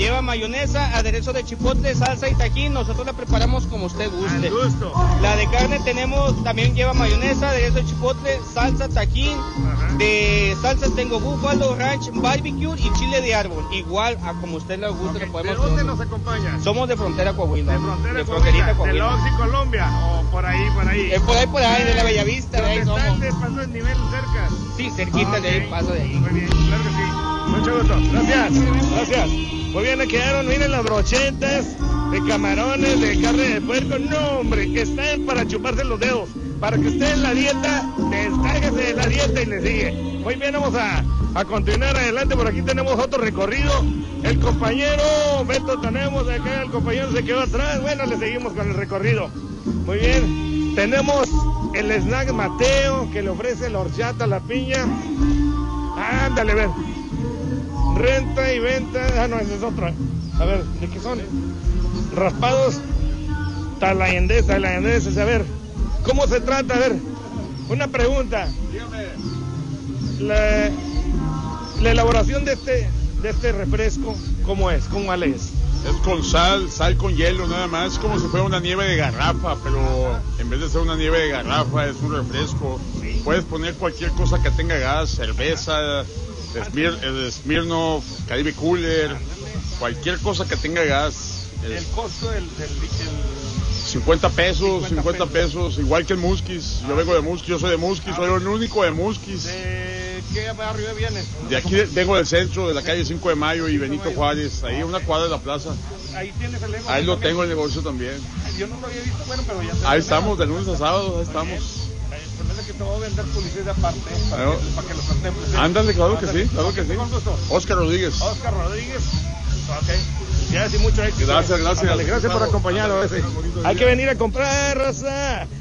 Lleva mayonesa, aderezo de chipotle, salsa y tajín. Nosotros la preparamos como usted guste. Al gusto. La de carne también lleva mayonesa, aderezo de chipotle, salsa, tajín. Ajá. De salsas tengo búfalo, ranch, barbecue y chile de árbol. Igual a como usted le guste. Okay. Lo podemos. ¿De dónde nos acompaña? Somos de Frontera Coahuila. De Fronterita Coahuila. ¿De Loxi, Colombia? ¿O por ahí? Por ahí, de la Bellavista. De ahí ¿Dónde está somos. el de Paso del Nivel cerca? Sí, cerquita de ahí, paso de ahí. Muy bien, claro que sí. Mucho gusto. Gracias. Muy bien, le quedaron, miren las brochetas de camarones, de carne de puerco. No, hombre, que están para chuparse los dedos. Para que esté en la dieta, destáguese de la dieta y le sigue. Muy bien, vamos a continuar adelante. Por aquí tenemos otro recorrido. El compañero Beto tenemos acá, el compañero se quedó atrás. Bueno, le seguimos con el recorrido. Muy bien, tenemos el snack Mateo que le ofrece la horchata, la piña. Ándale, a ver. Renta y venta. No, ese es otro. A ver, ¿de qué son? Raspados tailandeses. A ver, ¿cómo se trata? A ver, una pregunta. Dígame. La elaboración de este refresco, ¿cómo es? ¿Cómo es? Es con sal con hielo nada más, como si fuera una nieve de garrafa, pero en vez de ser una nieve de garrafa es un refresco. Puedes poner cualquier cosa que tenga gas, cerveza, Smirnoff, Caribe Cooler, cualquier cosa que tenga gas. El costo del 50 pesos, igual que el Musquis. Yo vengo de Musquis, yo soy de Musquis, soy el único de Musquis. ¿De qué barrio vienes? De aquí vengo del centro, de la calle 5 de Mayo y Benito Juárez, ahí una cuadra de la plaza. Ahí tienes el negocio. Ahí lo tengo el negocio también. Yo no lo había visto, bueno, pero ya Ahí estamos, de lunes a sábado, ahí estamos. Parece que te voy a vender publicidad aparte para que lo contemples. Ándale, claro que sí. Con gusto. Óscar Rodríguez. Ok. Ya, sí, mucho éxito. Gracias. Ándale, gracias por acompañarnos. Hay que venir a comprar, raza.